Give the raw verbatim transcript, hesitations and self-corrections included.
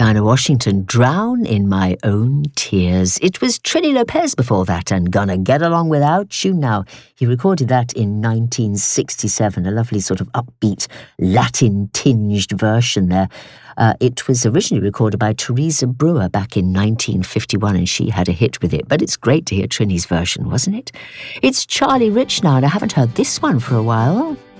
Dinah Washington, Drown in My Own Tears. It was Trini Lopez before that, and Gonna Get Along Without You Now. He recorded that in nineteen sixty-seven, a lovely sort of upbeat, Latin-tinged version there. Uh, it was originally recorded by Teresa Brewer back in nineteen fifty-one, and she had a hit with it. But it's great to hear Trini's version, wasn't it? It's Charlie Rich now, and I haven't heard this one for a while.